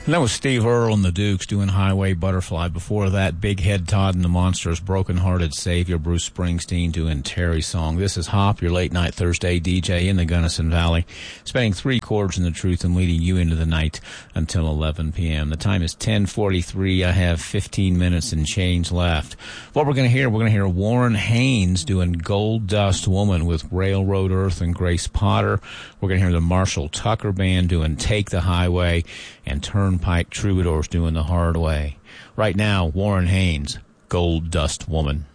And that was Steve Earle and the Dukes doing Highway Butterfly. Before that, Big Head Todd and the Monsters, Broken Hearted Savior, Bruce Springsteen doing Terry's Song. This is Hop, your late night Thursday DJ in the Gunnison Valley, spending 3 chords in the truth and leading you into the night until 11 p.m. The time is 10:43. I have 15 minutes and change left. What we're going to hear Warren Haynes doing Gold Dust Woman with Railroad Earth and Grace Potter. We're going to hear the Marshall Tucker Band doing Take the Highway, and Turnpike Troubadours doing The Hard Way. Right now, Warren Haynes, Gold Dust Woman.